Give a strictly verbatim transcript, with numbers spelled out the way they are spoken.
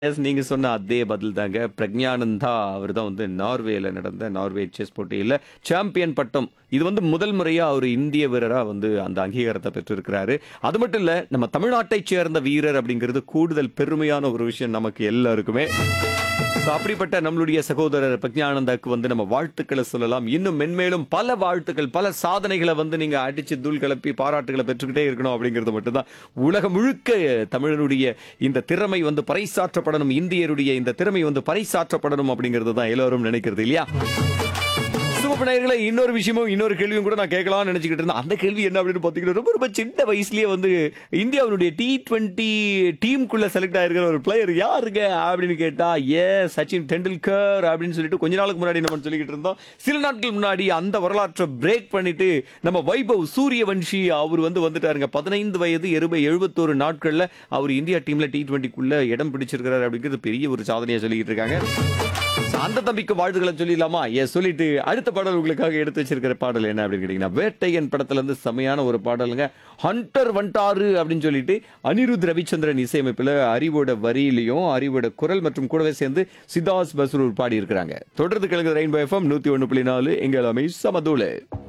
S நீங்க சொன்ன அதே பதில் தாங்க. பிரக்ஞானந்தா அவர் தான் வந்து நார்வேல நடந்த நார்வே செஸ் போட்டியில சாம்பியன் பட்டம். இது வந்து முதல் முறையா ஒரு இந்திய வீரரா வந்து அந்த அங்கீகாரத்த பெற்றிருக்கிறாரு. அது மட்டும் இல்ல, நம்ம தமிழ்நாட்டைச் சேர்ந்த வீரர் அப்படிங்கிறது கூடுதல் பெருமையான ஒரு விஷயம் நமக்கு எல்லாருக்குமே. So, அப்படிப்பட்ட நம்மளுடைய சகோதரர் பிரக்ஞானந்தாக்கு வந்து நம்ம வாழ்த்துக்களை சொல்லலாம். இன்னும் மென்மேலும் பல வாழ்த்துக்கள், பல சாதனைகளை வந்து நீங்க அடிச்சு தூள் கிளப்பி பாராட்டுகளை பெற்றுக்கிட்டே இருக்கணும் அப்படிங்கிறது மட்டும்தான். உலகம் முழுக்க தமிழனுடைய இந்த திறமை வந்து பறைசாற்றப்படணும், இந்தியருடைய இந்த திறமை வந்து பறைசாற்றப்படணும் அப்படிங்கிறது தான் எல்லாரும் நினைக்கிறது இல்லையா? சிவப்பு நேயர்களே, இன்னொரு விஷயமும் இன்னொரு கேள்வியும் கூட நான் கேட்கலாம்னு நினைச்சுக்கிட்டு இருந்தேன். அந்த கேள்வி என்ன அப்படின்னு பாத்தீங்கன்னா, ரொம்ப ரொம்ப சின்ன வயசுலயே வந்து இந்தியாவுடைய டி டுவெண்ட்டி டீமுக்குள்ள செலக்ட் ஆயிருக்கிற ஒரு பிளேயர் யாருங்க அப்படின்னு கேட்டா, ஏ சச்சின் டெண்டுல்கர் அப்படின்னு சொல்லிட்டு கொஞ்ச நாளுக்கு முன்னாடி நம்ம சொல்லிக்கிட்டு இருந்தோம். சில நாட்கள் முன்னாடி அந்த வரலாற்றை பிரேக் பண்ணிட்டு நம்ம வைபவ் சூரியவன்ஷி அவர் வந்து வந்துட்டாருங்க. பதினைந்து வயது எருபை எழுபத்தோரு நாட்கள்ல அவர் இந்தியா டீம்ல டி டுவெண்ட்டிக்குள்ள இடம் பிடிச்சிருக்கிறார் அப்படிங்கிறது பெரிய ஒரு சாதனையா சொல்லிக்கிட்டு இருக்காங்க. அந்த தம்பிக்கு வாழ்த்துக்களை சொல்லிடலாமா? ஏ சொல்லிட்டு அடுத்த பாடல் உங்களுக்காக எடுத்து வச்சிருக்கிற பாடல் என்ன அப்படின்னு கேட்டீங்கன்னா, வேட்டையன் படத்துல இருந்து செமையான ஒரு பாடலுங்க. ஹண்டர் வண்டாரு அப்படின்னு சொல்லிட்டு அனிருத் ரவிச்சந்திரன் இசையமைப்புல அறிவோட வரியிலையும் அறிவோட குரல் மற்றும் கூடவே சேர்ந்து சித்தாஸ் பஸ்ரூர் பாடி இருக்கிறாங்க. தொடர்ந்து கிழங்கு ரெயின்போ எஃப்எம் நூத்தி ஒன்னு புள்ளி நாலு எங்க எல்லாமே சமதூளு.